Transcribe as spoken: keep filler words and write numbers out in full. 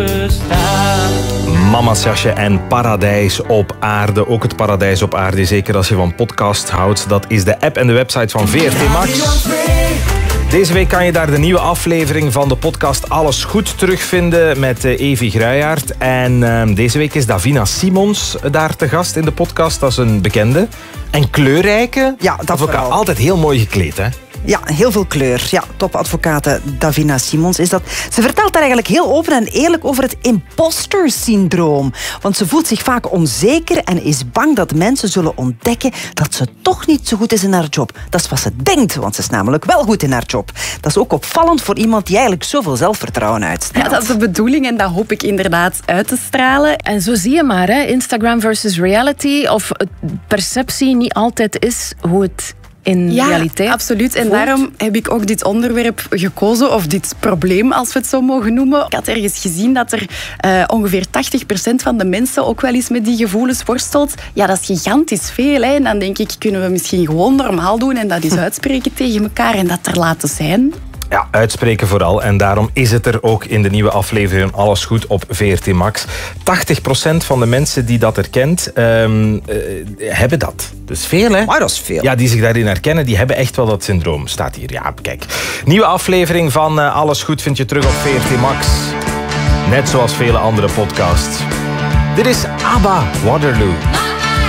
Mama's jasje en paradijs op aarde. Ook het paradijs op aarde, zeker als je van podcast houdt. Dat is de app en de website van V R T Max. Deze week kan je daar de nieuwe aflevering van de podcast Alles Goed terugvinden met Evi Gruijaert. En uh, deze week is Davina Simons daar te gast in de podcast. Dat is een bekende en kleurrijke. Ja, dat advocaat. vooral. Altijd heel mooi gekleed, hè? Ja, heel veel kleur. Ja, topadvocate Davina Simons is dat. Ze vertelt daar eigenlijk heel open en eerlijk over het imposter-syndroom. Want ze voelt zich vaak onzeker en is bang dat mensen zullen ontdekken dat ze toch niet zo goed is in haar job. Dat is wat ze denkt, want ze is namelijk wel goed in haar job. Dat is ook opvallend voor iemand die eigenlijk zoveel zelfvertrouwen uitstraalt. Ja, dat is de bedoeling en dat hoop ik inderdaad uit te stralen. En zo zie je maar, hè, Instagram versus reality. Of perceptie niet altijd is hoe het in ja, realiteit absoluut. En voelt. daarom heb ik ook dit onderwerp gekozen, of dit probleem, als we het zo mogen noemen. Ik had ergens gezien dat er uh, ongeveer tachtig procent van de mensen ook wel eens met die gevoelens worstelt. Ja, dat is gigantisch veel. Hè. En dan denk ik, kunnen we misschien gewoon normaal doen en dat eens uitspreken tegen elkaar en dat er laten zijn. Ja, uitspreken vooral. En daarom is het er ook in de nieuwe aflevering Alles Goed op V R T Max. tachtig procent van de mensen die dat herkent, um, uh, hebben dat. Dus veel, hè? Maar dat is veel. Ja, die zich daarin herkennen, die hebben echt wel dat syndroom. Staat hier, ja, kijk. Nieuwe aflevering van uh, Alles Goed vind je terug op V R T Max. Net zoals vele andere podcasts. Dit is ABBA, Waterloo.